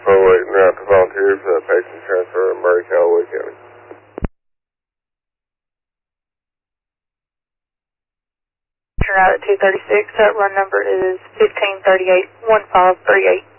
waiting around to volunteer for that patient transfer in Murray, Callaway County. Turn out at 236. That run number is 1538-1538.